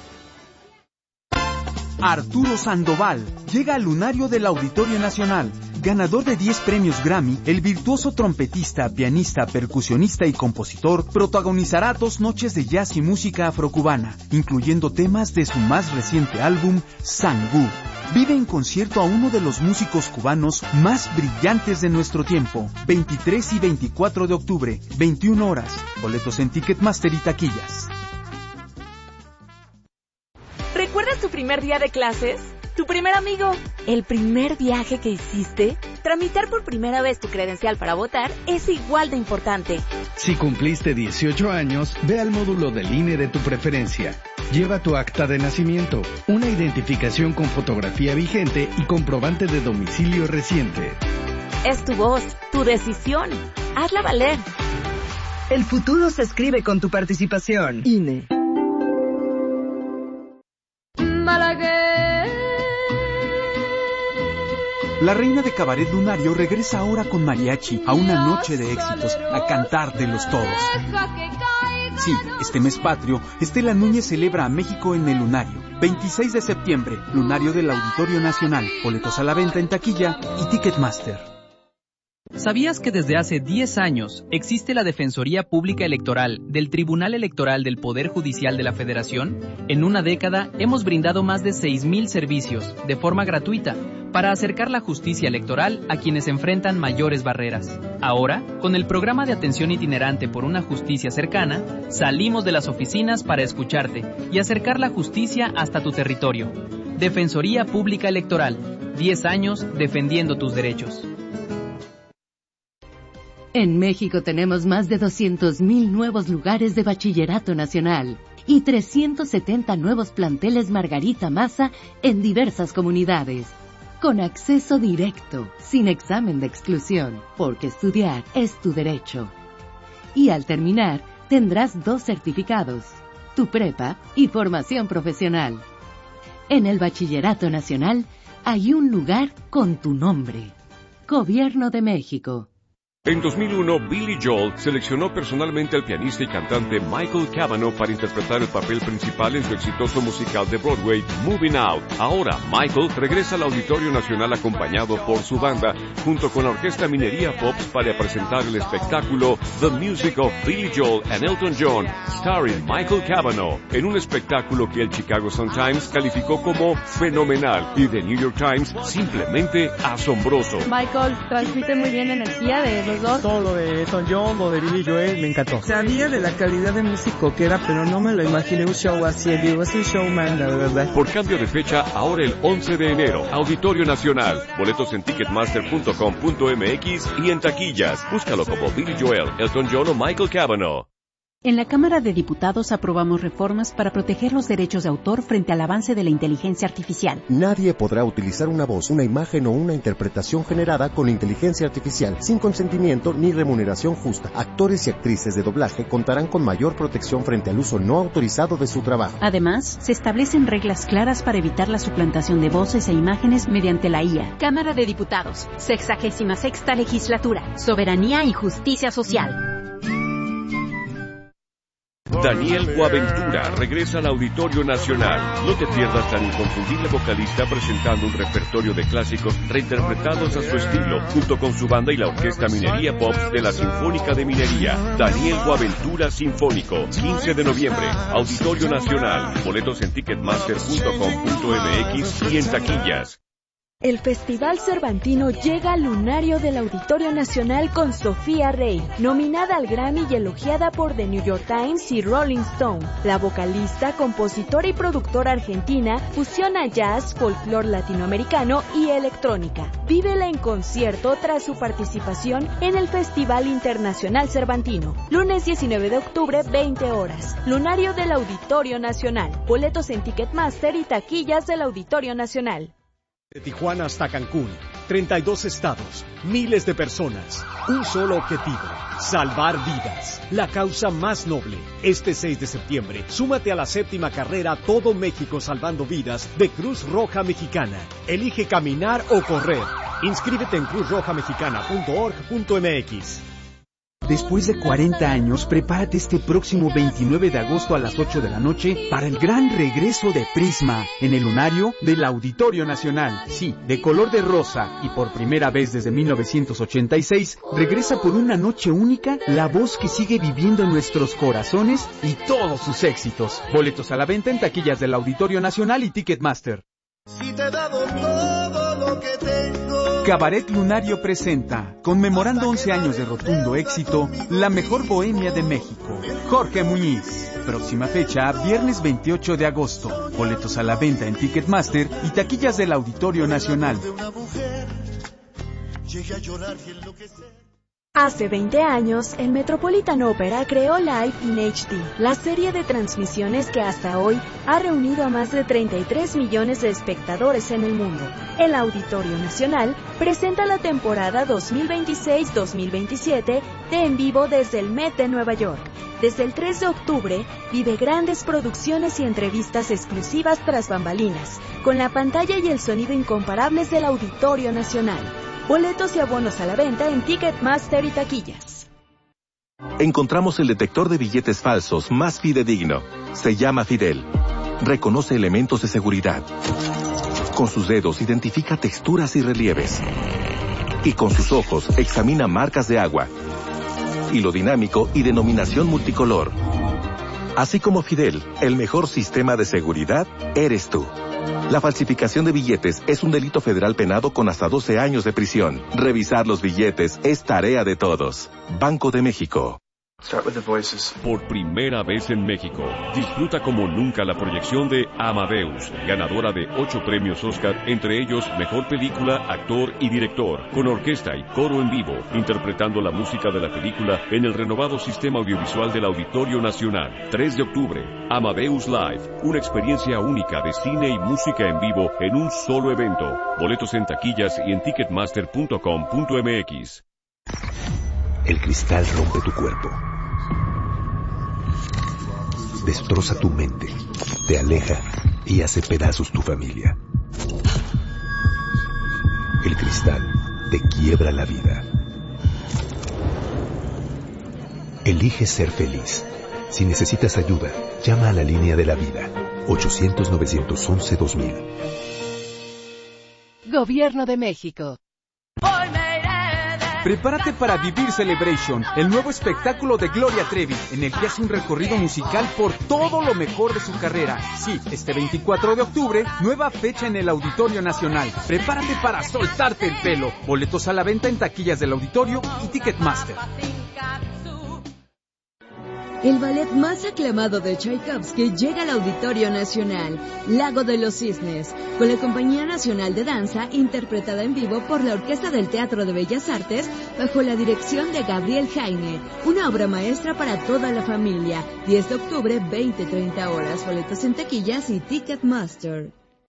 Arturo Sandoval llega al lunario del Auditorio Nacional. Ganador de diez premios Grammy, el virtuoso trompetista, pianista, percusionista y compositor protagonizará dos noches de jazz y música afrocubana, incluyendo temas de su más reciente álbum, Sangú. Vive en concierto a uno de los músicos cubanos más brillantes de nuestro tiempo. veintitrés y veinticuatro de octubre, veintiuna horas. Boletos en Ticketmaster y taquillas. ¿Recuerdas tu primer día de clases? ¿Tu primer amigo? ¿El primer viaje que hiciste? Tramitar por primera vez tu credencial para votar es igual de importante. Si cumpliste dieciocho años, ve al módulo del I N E de tu preferencia. Lleva tu acta de nacimiento, una identificación con fotografía vigente y comprobante de domicilio reciente. Es tu voz, tu decisión. Hazla valer. El futuro se escribe con tu participación. I N E. La reina de Cabaret Lunario regresa ahora con mariachi a una noche de éxitos, a cantártelos todos. Sí, este mes patrio, Estela Núñez celebra a México en el Lunario. veintiséis de septiembre, Lunario del Auditorio Nacional. Boletos a la venta en taquilla y Ticketmaster. ¿Sabías que desde hace diez años existe la Defensoría Pública Electoral del Tribunal Electoral del Poder Judicial de la Federación? En una década hemos brindado más de seis mil servicios de forma gratuita para acercar la justicia electoral a quienes enfrentan mayores barreras. Ahora, con el programa de atención itinerante por una justicia cercana, salimos de las oficinas para escucharte y acercar la justicia hasta tu territorio. Defensoría Pública Electoral, diez años defendiendo tus derechos. En México tenemos más de doscientos mil nuevos lugares de bachillerato nacional y trescientos setenta nuevos planteles Margarita Maza en diversas comunidades, con acceso directo, sin examen de exclusión, porque estudiar es tu derecho. Y al terminar, tendrás dos certificados, tu prepa y formación profesional. En el bachillerato nacional hay un lugar con tu nombre. Gobierno de México. En dos mil uno, Billy Joel seleccionó personalmente al pianista y cantante Michael Cavanaugh para interpretar el papel principal en su exitoso musical de Broadway, Moving Out. Ahora, Michael regresa al Auditorio Nacional acompañado por su banda, junto con la Orquesta Minería Pops para presentar el espectáculo The Music of Billy Joel and Elton John, starring Michael Cavanaugh, en un espectáculo que el Chicago Sun-Times calificó como fenomenal y The New York Times simplemente asombroso. Michael transmite muy bien la energía de los dos. Todo lo de Elton John o de Billy Joel me encantó. Sabía de la calidad de músico que era, pero no me lo imaginé un show así. Digo, es un showman, la verdad. Por cambio de fecha, ahora el once de enero, Auditorio Nacional. Boletos en ticketmaster punto com punto m x y en taquillas. Búscalo como Billy Joel, Elton John o Michael Cavanaugh. En la Cámara de Diputados aprobamos reformas para proteger los derechos de autor frente al avance de la inteligencia artificial. Nadie podrá utilizar una voz, una imagen o una interpretación generada con inteligencia artificial sin consentimiento ni remuneración justa. Actores y actrices de doblaje contarán con mayor protección frente al uso no autorizado de su trabajo. Además, se establecen reglas claras para evitar la suplantación de voces e imágenes mediante la I A. Cámara de Diputados, sexagésima sexta legislatura, soberanía y justicia social. Daniel Boaventura regresa al Auditorio Nacional. No te pierdas la inconfundible vocalista presentando un repertorio de clásicos reinterpretados a su estilo, junto con su banda y la Orquesta Minería Pops de la Sinfónica de Minería. Daniel Boaventura Sinfónico, quince de noviembre, Auditorio Nacional. Boletos en ticketmaster punto com punto m x y en taquillas. El Festival Cervantino llega al lunario del Auditorio Nacional con Sofía Rey, nominada al Grammy y elogiada por The New York Times y Rolling Stone. La vocalista, compositora y productora argentina fusiona jazz, folclore latinoamericano y electrónica. Vívela en concierto tras su participación en el Festival Internacional Cervantino. Lunes diecinueve de octubre, veinte horas. Lunario del Auditorio Nacional. Boletos en Ticketmaster y taquillas del Auditorio Nacional. De Tijuana hasta Cancún, treinta y dos estados, miles de personas, un solo objetivo, salvar vidas, la causa más noble. Este seis de septiembre, súmate a la séptima carrera Todo México Salvando Vidas de Cruz Roja Mexicana. Elige caminar o correr. Inscríbete en cruz roja mexicana punto org punto m x. Después de cuarenta años, prepárate este próximo veintinueve de agosto a las ocho de la noche para el gran regreso de Prisma en el lunario del Auditorio Nacional. Sí, de color de rosa y por primera vez desde mil novecientos ochenta y seis, regresa por una noche única la voz que sigue viviendo en nuestros corazones y todos sus éxitos. Boletos a la venta en taquillas del Auditorio Nacional y Ticketmaster. Si te he dado todo lo que tengo. Cabaret Lunario presenta, conmemorando once años de rotundo éxito, la mejor bohemia de México. Jorge Muñiz. Próxima fecha, viernes veintiocho de agosto. Boletos a la venta en Ticketmaster y taquillas del Auditorio Nacional. Hace veinte años, el Metropolitan Opera creó Live in H D, la serie de transmisiones que hasta hoy ha reunido a más de treinta y tres millones de espectadores en el mundo. El Auditorio Nacional presenta la temporada dos mil veintiséis dos mil veintisiete de En Vivo desde el Met de Nueva York. Desde el tres de octubre, vive grandes producciones y entrevistas exclusivas tras bambalinas, con la pantalla y el sonido incomparables del Auditorio Nacional. Boletos y abonos a la venta en Ticketmaster y taquillas. Encontramos el detector de billetes falsos más fidedigno. Se llama Fidel. Reconoce elementos de seguridad. Con sus dedos identifica texturas y relieves. Y con sus ojos examina marcas de agua, hilo dinámico y denominación multicolor. Así como Fidel, el mejor sistema de seguridad eres tú. La falsificación de billetes es un delito federal penado con hasta doce años de prisión. Revisar los billetes es tarea de todos. Banco de México. Por primera vez en México, disfruta como nunca la proyección de Amadeus, ganadora de ocho premios Oscar, entre ellos Mejor Película, Actor y Director, con orquesta y coro en vivo, interpretando la música de la película en el renovado sistema audiovisual del Auditorio Nacional. tres de octubre, Amadeus Live, una experiencia única de cine y música en vivo en un solo evento. Boletos en taquillas y en ticketmaster punto com punto m x. El cristal rompe tu cuerpo. Destroza tu mente, te aleja y hace pedazos tu familia. El cristal te quiebra la vida. Elige ser feliz. Si necesitas ayuda, llama a la línea de la vida. ochocientos novecientos once dos mil. Gobierno de México. Prepárate para vivir Celebration, el nuevo espectáculo de Gloria Trevi, en el que hace un recorrido musical por todo lo mejor de su carrera. Sí, este veinticuatro de octubre, nueva fecha en el Auditorio Nacional. Prepárate para soltarte el pelo. Boletos a la venta en taquillas del Auditorio y Ticketmaster. El ballet más aclamado de Tchaikovsky llega al Auditorio Nacional, Lago de los Cisnes, con la Compañía Nacional de Danza, interpretada en vivo por la Orquesta del Teatro de Bellas Artes, bajo la dirección de Gabriel Heine. Una obra maestra para toda la familia. diez de octubre, veinte treinta horas. Boletos en taquillas y Ticketmaster.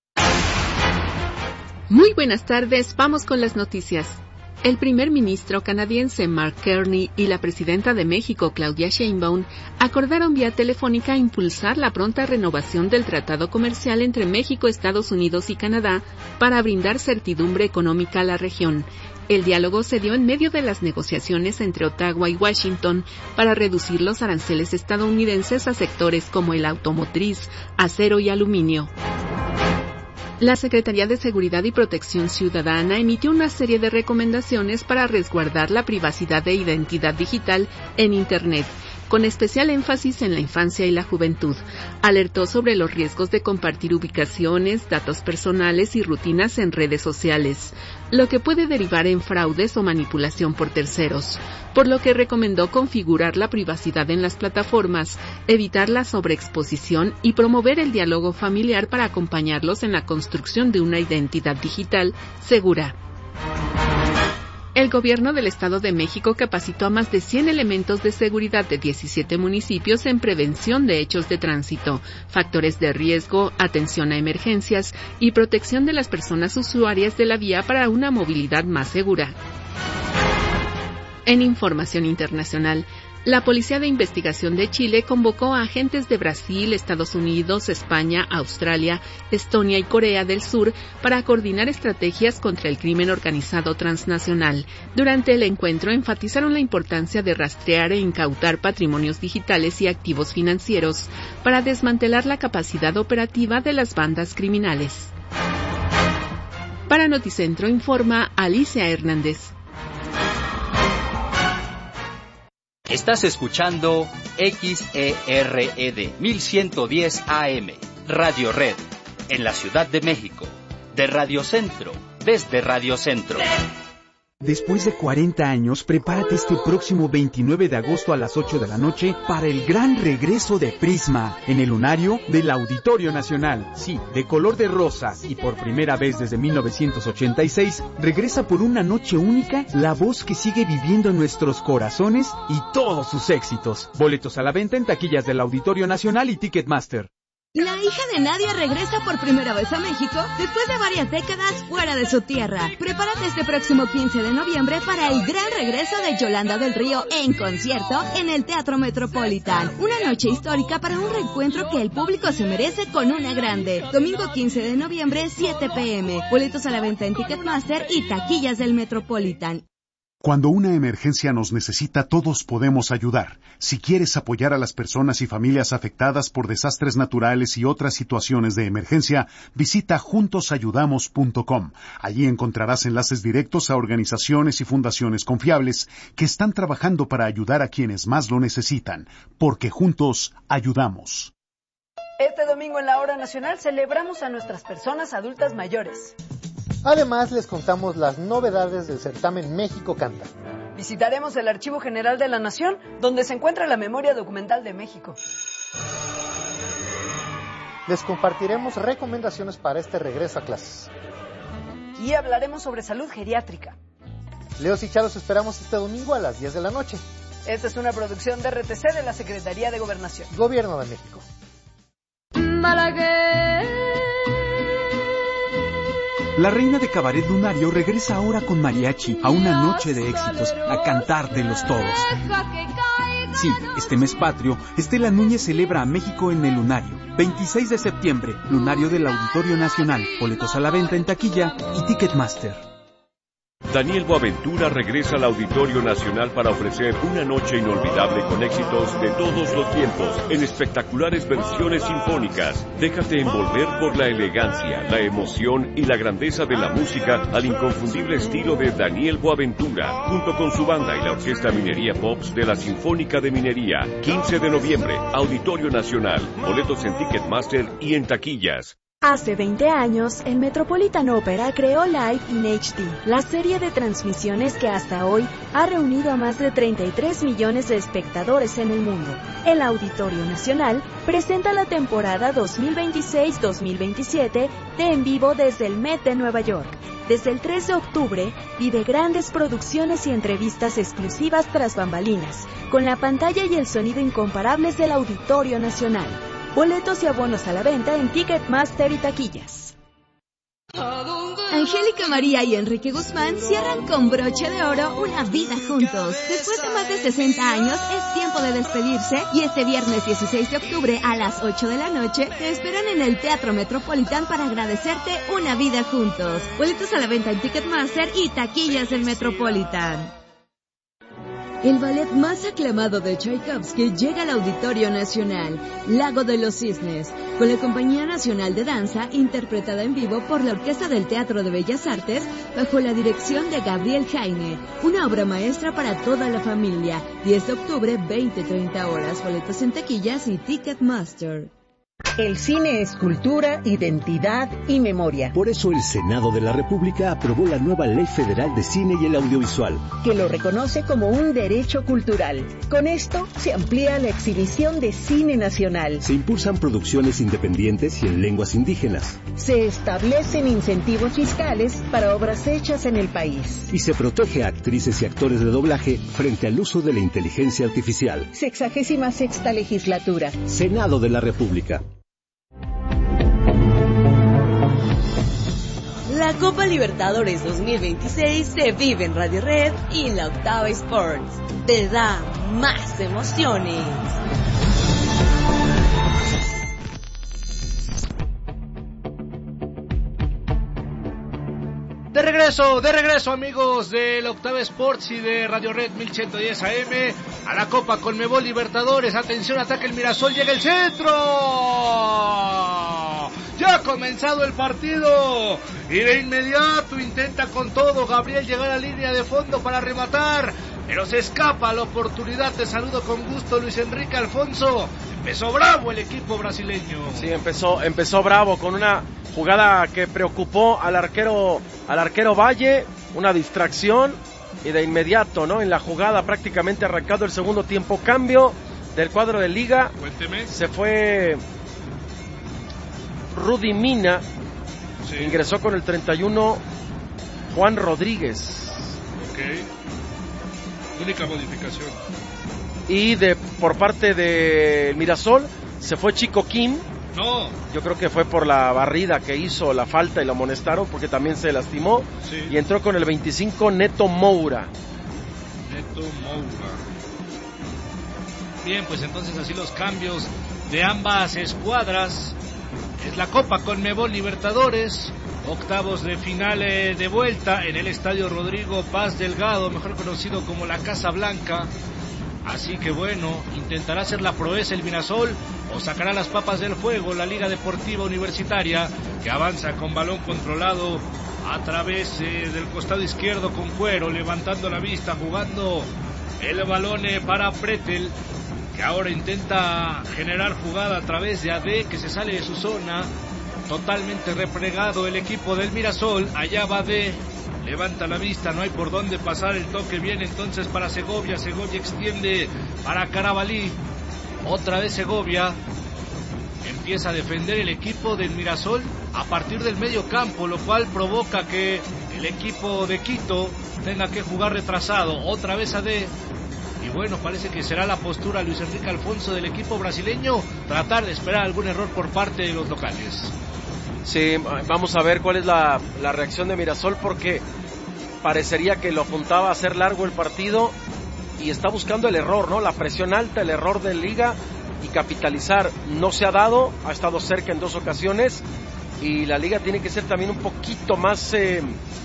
Muy buenas tardes, vamos con las noticias. El primer ministro canadiense Mark Carney y la presidenta de México, Claudia Sheinbaum, acordaron vía telefónica impulsar la pronta renovación del tratado comercial entre México, Estados Unidos y Canadá para brindar certidumbre económica a la región. El diálogo se dio en medio de las negociaciones entre Ottawa y Washington para reducir los aranceles estadounidenses a sectores como el automotriz, acero y aluminio. La Secretaría de Seguridad y Protección Ciudadana emitió una serie de recomendaciones para resguardar la privacidad e identidad digital en Internet, con especial énfasis en la infancia y la juventud. Alertó sobre los riesgos de compartir ubicaciones, datos personales y rutinas en redes sociales, lo que puede derivar en fraudes o manipulación por terceros, por lo que recomendó configurar la privacidad en las plataformas, evitar la sobreexposición y promover el diálogo familiar para acompañarlos en la construcción de una identidad digital segura. El gobierno del Estado de México capacitó a más de cien elementos de seguridad de diecisiete municipios en prevención de hechos de tránsito, factores de riesgo, atención a emergencias y protección de las personas usuarias de la vía para una movilidad más segura. En información internacional, la Policía de Investigación de Chile convocó a agentes de Brasil, Estados Unidos, España, Australia, Estonia y Corea del Sur para coordinar estrategias contra el crimen organizado transnacional. Durante el encuentro enfatizaron la importancia de rastrear e incautar patrimonios digitales y activos financieros para desmantelar la capacidad operativa de las bandas criminales. Para Noticentro informa Alicia Hernández. Estás escuchando X E R E D mil ciento diez A M, Radio Red, en la Ciudad de México, de Radio Centro, desde Radio Centro. Después de cuarenta años, prepárate este próximo veintinueve de agosto a las ocho de la noche para el gran regreso de Prisma en el lunario del Auditorio Nacional. Sí, de color de rosa y por primera vez desde mil novecientos ochenta y seis, regresa por una noche única la voz que sigue viviendo en nuestros corazones y todos sus éxitos. Boletos a la venta en taquillas del Auditorio Nacional y Ticketmaster. La hija de Nadia regresa por primera vez a México después de varias décadas fuera de su tierra. Prepárate este próximo quince de noviembre para el gran regreso de Yolanda del Río en concierto en el Teatro Metropolitan. Una noche histórica para un reencuentro que el público se merece con una grande. Domingo quince de noviembre, siete pe eme. Boletos a la venta en Ticketmaster y taquillas del Metropolitan. Cuando una emergencia nos necesita, todos podemos ayudar. Si quieres apoyar a las personas y familias afectadas por desastres naturales y otras situaciones de emergencia, visita juntos ayudamos punto com. Allí encontrarás enlaces directos a organizaciones y fundaciones confiables que están trabajando para ayudar a quienes más lo necesitan, porque juntos ayudamos. Este domingo en la Hora Nacional celebramos a nuestras personas adultas mayores. Además, les contamos las novedades del certamen México Canta. Visitaremos el Archivo General de la Nación, donde se encuentra la memoria documental de México. Les compartiremos recomendaciones para este regreso a clases. Y hablaremos sobre salud geriátrica. Leos y Charo, los esperamos este domingo a las diez de la noche. Esta es una producción de R T C de la Secretaría de Gobernación. Gobierno de México. Malaguer. La reina de cabaret lunario regresa ahora con mariachi a una noche de éxitos, a cantar de los toros. Sí, este mes patrio, Estela Núñez celebra a México en el lunario. veintiséis de septiembre, lunario del Auditorio Nacional. Boletos a la venta en taquilla y Ticketmaster. Daniel Boaventura regresa al Auditorio Nacional para ofrecer una noche inolvidable con éxitos de todos los tiempos, en espectaculares versiones sinfónicas. Déjate envolver por la elegancia, la emoción y la grandeza de la música al inconfundible estilo de Daniel Boaventura, junto con su banda y la Orquesta Minería Pops de la Sinfónica de Minería. quince de noviembre, Auditorio Nacional. Boletos en Ticketmaster y en taquillas. Hace veinte años, el Metropolitan Opera creó Live in H D, la serie de transmisiones que hasta hoy ha reunido a más de treinta y tres millones de espectadores en el mundo. El Auditorio Nacional presenta la temporada dos mil veintiséis dos mil veintisiete de En Vivo desde el Met de Nueva York. Desde el tres de octubre, vive grandes producciones y entrevistas exclusivas tras bambalinas, con la pantalla y el sonido incomparables del Auditorio Nacional. Boletos y abonos a la venta en Ticketmaster y taquillas. Angélica María y Enrique Guzmán cierran con broche de oro una vida juntos. Después de más de sesenta años, es tiempo de despedirse y este viernes dieciséis de octubre a las ocho de la noche te esperan en el Teatro Metropolitan para agradecerte una vida juntos. Boletos a la venta en Ticketmaster y taquillas del Metropolitan. El ballet más aclamado de Tchaikovsky llega al Auditorio Nacional, Lago de los Cisnes, con la Compañía Nacional de Danza, interpretada en vivo por la Orquesta del Teatro de Bellas Artes, bajo la dirección de Gabriel Jaime. Una obra maestra para toda la familia. diez de octubre, veinte a treinta horas. Boletos en taquillas y Ticketmaster. El cine es cultura, identidad y memoria. Por eso el Senado de la República aprobó la nueva Ley Federal de Cine y el Audiovisual, que lo reconoce como un derecho cultural. Con esto se amplía la exhibición de cine nacional. Se impulsan producciones independientes y en lenguas indígenas. Se establecen incentivos fiscales para obras hechas en el país. Y se protege a actrices y actores de doblaje frente al uso de la inteligencia artificial. Sexagésima sexta legislatura. Senado de la República. La Copa Libertadores dos mil veintiséis se vive en Radio Red y en la Octava Sports. Te da más emociones. De regreso, de regreso amigos de la Octava Sports y de Radio Red mil ciento diez A M a la Copa Conmebol Libertadores. Atención, ataque el Mirasol, llega el centro. Ya ha comenzado el partido y de inmediato intenta con todo Gabriel llegar a línea de fondo para rematar, pero se escapa la oportunidad. Te saludo con gusto, Luis Enrique Alfonso. Empezó bravo el equipo brasileño. Sí, empezó, empezó bravo con una jugada que preocupó al arquero, al arquero Valle, una distracción y de inmediato, ¿no? En la jugada prácticamente arrancado el segundo tiempo, cambio del cuadro de Liga. Cuénteme. Se fue Rudy Mina, sí. Ingresó con el treinta y uno Juan Rodríguez. Ok. Única modificación. Y de por parte de Mirasol se fue Chico Kim. No. Yo creo que fue por la barrida que hizo, la falta, y lo amonestaron porque también se lastimó. Sí. Y entró con el veinticinco Neto Moura. Neto Moura. Bien, pues entonces así los cambios de ambas escuadras. Es la Copa Conmebol Libertadores, octavos de final de vuelta en el Estadio Rodrigo Paz Delgado, mejor conocido como la Casa Blanca. Así que bueno, intentará hacer la proeza el Mirasol o sacará las papas del fuego la Liga Deportiva Universitaria, que avanza con balón controlado a través eh, del costado izquierdo con Cuero, levantando la vista, jugando el balón eh, para Pretel, que ahora intenta generar jugada a través de A D, que se sale de su zona. Totalmente replegado el equipo del Mirasol. Allá va D, levanta la vista, no hay por dónde pasar, el toque viene entonces para Segovia. Segovia extiende para Carabalí. Otra vez Segovia. Empieza a defender el equipo del Mirasol a partir del medio campo, lo cual provoca que el equipo de Quito tenga que jugar retrasado. Otra vez A D. Y bueno, parece que será la postura, Luis Enrique Alfonso, del equipo brasileño, tratar de esperar algún error por parte de los locales. Sí, vamos a ver cuál es la, la reacción de Mirasol, porque parecería que lo apuntaba a hacer largo el partido y está buscando el error, ¿no? La presión alta, el error de Liga, y capitalizar. No se ha dado, ha estado cerca en dos ocasiones, y la Liga tiene que ser también un poquito más eh,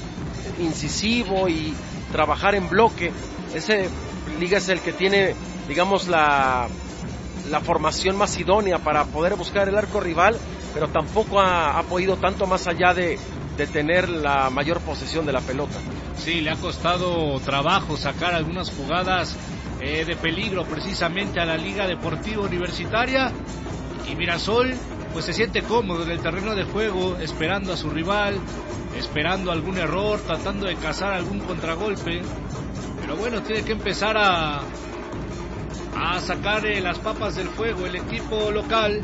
incisivo y trabajar en bloque. Ese Liga es el que tiene, digamos, la, la formación más idónea para poder buscar el arco rival, pero tampoco ha, ha podido tanto más allá de, de tener la mayor posesión de la pelota. Sí, le ha costado trabajo sacar algunas jugadas eh, de peligro precisamente a la Liga Deportiva Universitaria, y Mirasol pues se siente cómodo en el terreno de juego, esperando a su rival, esperando algún error, tratando de cazar algún contragolpe. Pero bueno, tiene que empezar a, a sacar eh, las papas del fuego el equipo local.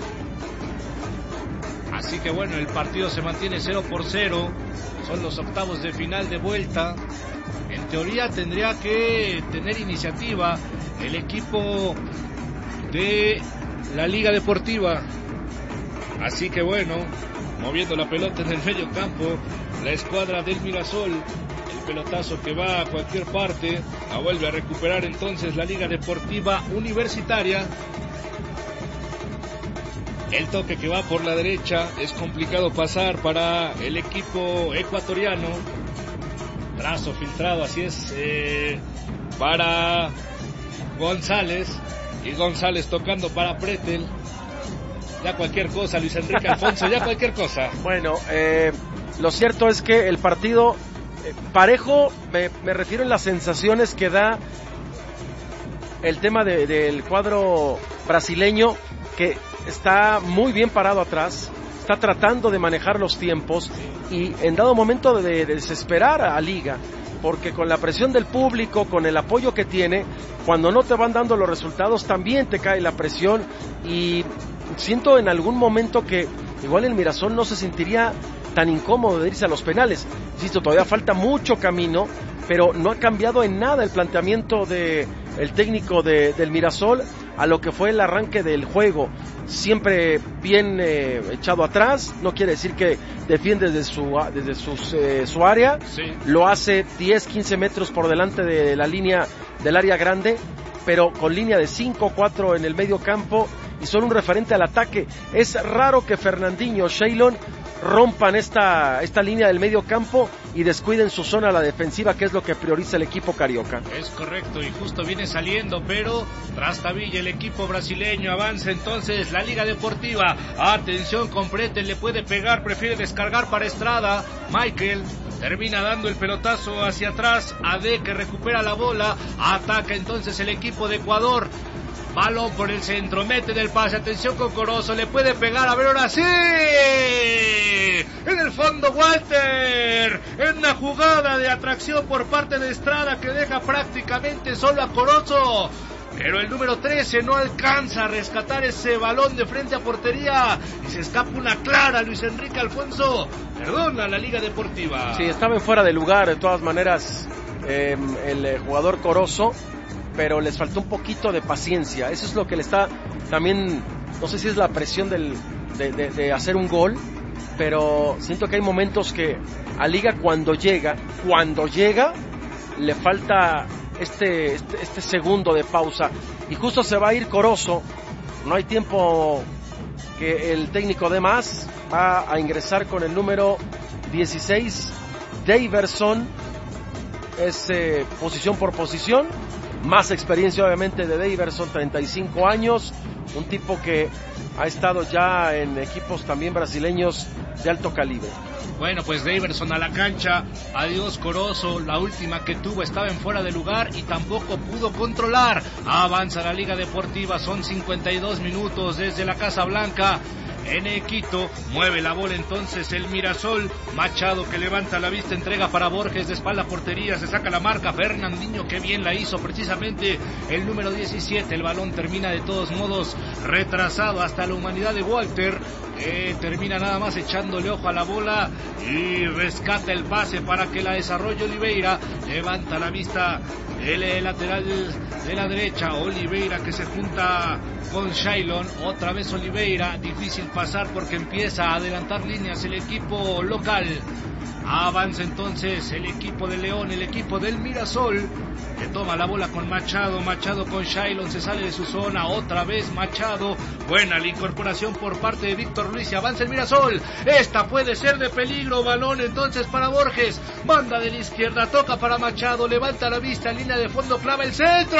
Así que bueno, el partido se mantiene cero por cero. Son los octavos de final de vuelta. En teoría tendría que tener iniciativa el equipo de la Liga Deportiva. Así que bueno, moviendo la pelota en el medio campo, la escuadra del Mirasol. El pelotazo que va a cualquier parte. La vuelve a recuperar entonces la Liga Deportiva Universitaria. El toque que va por la derecha, es complicado pasar para el equipo ecuatoriano. Trazo filtrado, así es, eh, para González. Y González tocando para Pretel. Ya cualquier cosa, Luis Enrique Alfonso, ya cualquier cosa. Bueno, eh, lo cierto es que el partido eh, parejo, me, me refiero en las sensaciones que da el tema de, del cuadro brasileño, que está muy bien parado atrás, está tratando de manejar los tiempos y en dado momento de, de desesperar a Liga, porque con la presión del público, con el apoyo que tiene, cuando no te van dando los resultados también te cae la presión, y siento en algún momento que igual el Mirasol no se sentiría tan incómodo de irse a los penales. Insisto, todavía falta mucho camino, pero no ha cambiado en nada el planteamiento de el técnico de, del Mirasol a lo que fue el arranque del juego. Siempre bien eh, echado atrás, no quiere decir que defiende desde su, desde sus, eh, su área, sí. Lo hace diez, quince metros por delante de la línea del área grande, pero con línea de cinco, cuatro en el medio campo y son un referente al ataque. Es raro que Fernandinho, Shailon rompan esta, esta línea del medio campo y descuiden su zona a la defensiva, que es lo que prioriza el equipo carioca. Es correcto, y justo viene saliendo, pero trastabilla el equipo brasileño. Avanza entonces la Liga Deportiva. Atención con Pretel, le puede pegar, prefiere descargar para Estrada. Michael termina dando el pelotazo hacia atrás. A D, que recupera la bola. Ataca entonces el equipo de Ecuador. Balón por el centro, mete del pase, atención con Corozo, le puede pegar, a ver ahora sí, en el fondo Walter, en una jugada de atracción por parte de Estrada que deja prácticamente solo a Corozo, pero el número trece no alcanza a rescatar ese balón de frente a portería y se escapa una clara. Luis Enrique Alfonso perdona la Liga Deportiva. Sí, estaba en fuera de lugar de todas maneras eh, el jugador Corozo, pero les faltó un poquito de paciencia. Eso es lo que le está también, no sé si es la presión del, de, de, de hacer un gol, pero siento que hay momentos que a Liga cuando llega, cuando llega, le falta este, este, este segundo de pausa, y justo se va a ir Corozo, no hay tiempo que el técnico dé más, va a ingresar con el número dieciséis, Daverson, es eh, posición por posición. Más experiencia obviamente de Daverson, treinta y cinco años, un tipo que ha estado ya en equipos también brasileños de alto calibre. Bueno, pues Daverson a la cancha, adiós Corozo, la última que tuvo estaba en fuera de lugar y tampoco pudo controlar. Avanza la Liga Deportiva, son cincuenta y dos minutos desde la Casa Blanca. En Quito, mueve la bola entonces el Mirasol. Machado, que levanta la vista, entrega para Borges, de espalda a portería, se saca la marca. Fernandinho, que bien la hizo, precisamente el número diecisiete. El balón termina de todos modos retrasado hasta la humanidad de Walter, que termina nada más echándole ojo a la bola y rescata el pase para que la desarrolle Oliveira. Levanta la vista el lateral de la derecha, Oliveira, que se junta con Shailon. Otra vez Oliveira, difícil pasar porque empieza a adelantar líneas el equipo local. Avanza entonces el equipo de León, el equipo del Mirasol, que toma la bola con Machado. Machado con Shailon, se sale de su zona, otra vez Machado. Buena la incorporación por parte de Víctor Luis y avanza el Mirasol. Esta puede ser de peligro. Balón entonces para Borges, banda de la izquierda, toca para Machado, levanta la vista, línea de fondo, clava el centro.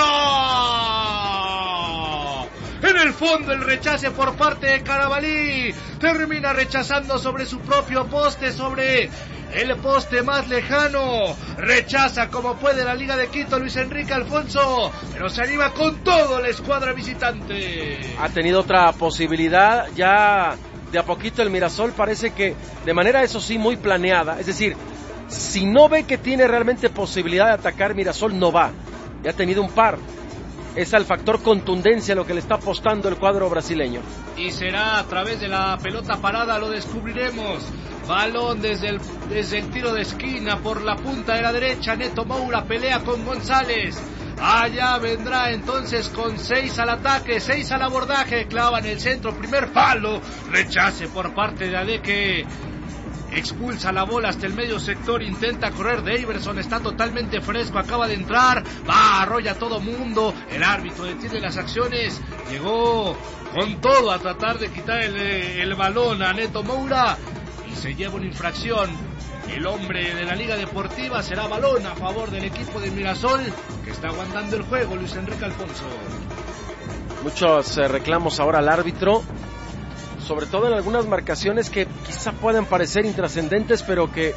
En el fondo el rechace por parte de Carabalí, termina rechazando sobre su propio poste, sobre el poste más lejano. Rechaza como puede la Liga de Quito, Luis Enrique Alfonso, pero se anima con todo la escuadra visitante. Ha tenido otra posibilidad ya de a poquito el Mirasol parece que, de manera eso sí, muy planeada, es decir, si no ve que tiene realmente posibilidad de atacar, Mirasol no va, ya ha tenido un par. Es al factor contundencia lo que le está apostando el cuadro brasileño. Y será a través de la pelota parada, lo descubriremos. Balón desde el, desde el tiro de esquina por la punta de la derecha. Neto Moura pelea con González. Allá vendrá entonces con seis al ataque, seis al abordaje. Clava en el centro, primer palo. Rechace por parte de Adeque. Expulsa la bola hasta el medio sector, intenta correr Daverson, está totalmente fresco, acaba de entrar, va, arrolla a todo mundo, el árbitro detiene las acciones, llegó con todo a tratar de quitar el, el balón a Neto Moura y se lleva una infracción. El hombre de la Liga Deportiva, será balón a favor del equipo de Mirasol, que está aguantando el juego, Luis Enrique Alfonso. Muchos eh, reclamos ahora al árbitro, sobre todo en algunas marcaciones que quizá puedan parecer intrascendentes, pero que